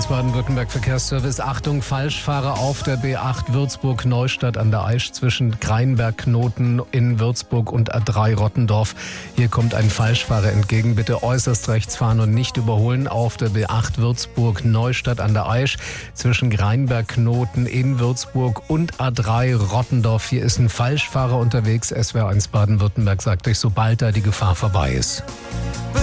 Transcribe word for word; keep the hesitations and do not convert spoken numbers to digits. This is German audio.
eins Baden-Württemberg Verkehrsservice. Achtung, Falschfahrer auf der B acht Würzburg-Neustadt an der Aisch zwischen Greinberg-Knoten in Würzburg und A drei Rottendorf. Hier kommt ein Falschfahrer entgegen. Bitte äußerst rechts fahren und nicht überholen auf der B acht Würzburg-Neustadt an der Aisch zwischen Greinberg-Knoten in Würzburg und A drei Rottendorf. Hier ist ein Falschfahrer unterwegs. S W R eins Baden-Württemberg sagt euch, sobald da die Gefahr vorbei ist.